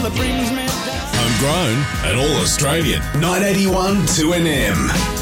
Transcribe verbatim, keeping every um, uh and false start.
Homegrown and all Australian. nine eighty-one two N M.